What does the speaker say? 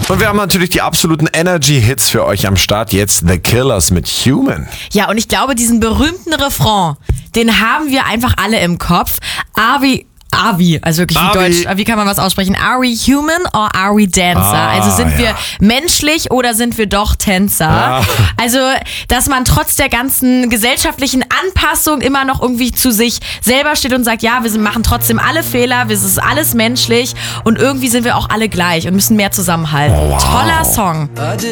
Und wir haben natürlich die absoluten Energy-Hits für euch am Start. Jetzt The Killers mit Human. Ja, und ich glaube, diesen berühmten Refrain, den haben wir einfach alle im Kopf. Are we, also wirklich wie Deutsch, wie kann man was aussprechen? Are we human or are we dancer? Also sind wir menschlich oder sind wir doch Tänzer? Ja. Also, dass man trotz der ganzen gesellschaftlichen Anpassung immer noch irgendwie zu sich selber steht und sagt, ja, wir machen trotzdem alle Fehler, es ist alles menschlich und irgendwie sind wir auch alle gleich und müssen mehr zusammenhalten. Oh, wow. Toller Song.